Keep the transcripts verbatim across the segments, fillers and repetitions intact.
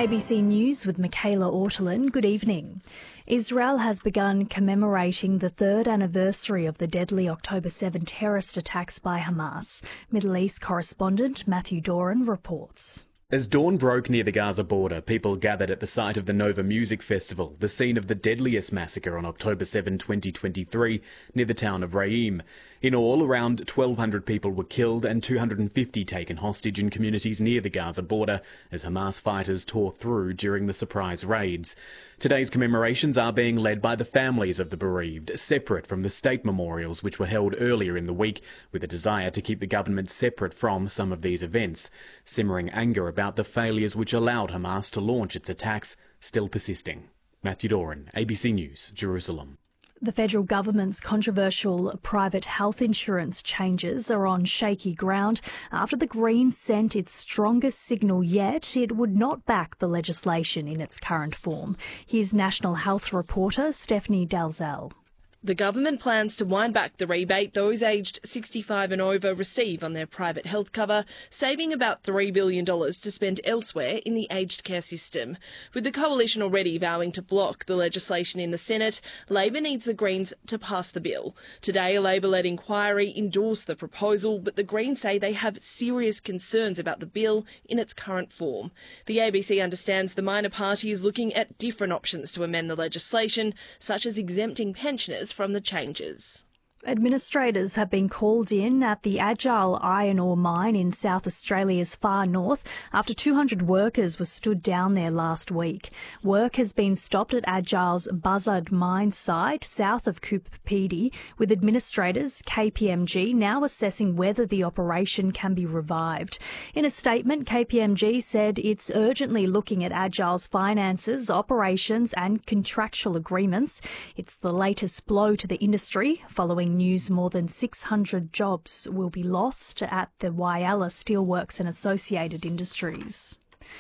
A B C News with Michaela Ortolin. Good evening. Israel has begun commemorating the third anniversary of the deadly October seventh terrorist attacks by Hamas. Middle East correspondent Matthew Doran reports. As dawn broke near the Gaza border, people gathered at the site of the Nova Music Festival, the scene of the deadliest massacre on October seventh, twenty twenty-three, near the town of Re'im. In all, around twelve hundred people were killed and two hundred fifty taken hostage in communities near the Gaza border as Hamas fighters tore through during the surprise raids. Today's commemorations are being led by the families of the bereaved, separate from the state memorials which were held earlier in the week, with a desire to keep the government separate from some of these events. Simmering anger about the failures which allowed Hamas to launch its attacks still persisting. Matthew Doran, A B C News, Jerusalem. The federal government's controversial private health insurance changes are on shaky ground after the Greens sent its strongest signal yet it would not back the legislation in its current form. Here's National Health reporter Stephanie Dalzell. The government plans to wind back the rebate those aged sixty-five and over receive on their private health cover, saving about three billion dollars to spend elsewhere in the aged care system. With the coalition already vowing to block the legislation in the Senate, Labor needs the Greens to pass the bill. Today, a Labor-led inquiry endorsed the proposal, but the Greens say they have serious concerns about the bill in its current form. The A B C understands the minor party is looking at different options to amend the legislation, such as exempting pensioners from the changes. Administrators have been called in at the Agile iron ore mine in South Australia's far north after two hundred workers were stood down there last week. Work has been stopped at Agile's Buzzard mine site south of Cooper Pedy, with administrators K P M G now assessing whether the operation can be revived. In a statement, K P M G said it's urgently looking at Agile's finances, operations and contractual agreements. It's the latest blow to the industry following news more than six hundred jobs will be lost at the Whyalla Steelworks and Associated Industries.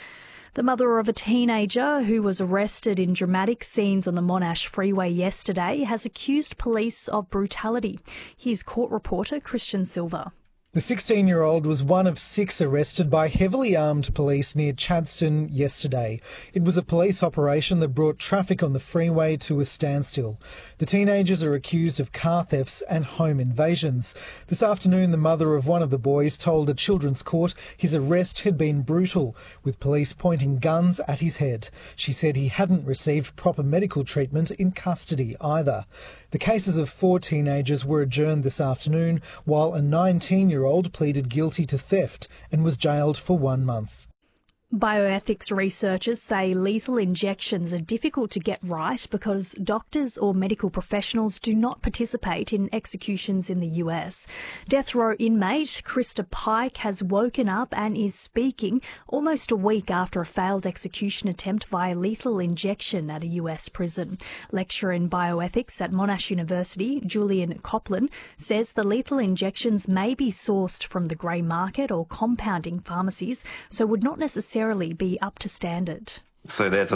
The mother of a teenager who was arrested in dramatic scenes on the Monash Freeway yesterday has accused police of brutality. Here's court reporter Christian Silver. The sixteen-year-old was one of six arrested by heavily armed police near Chadstone yesterday. It was a police operation that brought traffic on the freeway to a standstill. The teenagers are accused of car thefts and home invasions. This afternoon, the mother of one of the boys told a children's court his arrest had been brutal, with police pointing guns at his head. She said he hadn't received proper medical treatment in custody either. The cases of four teenagers were adjourned this afternoon, while a nineteen-year-old pleaded guilty to theft and was jailed for one month. Bioethics researchers say lethal injections are difficult to get right because doctors or medical professionals do not participate in executions in the U S. Death row inmate Krista Pike has woken up and is speaking almost a week after a failed execution attempt via lethal injection at a U S prison. Lecturer in bioethics at Monash University, Julian Copland, says the lethal injections may be sourced from the grey market or compounding pharmacies, so would not necessarily be up to standard. So there's a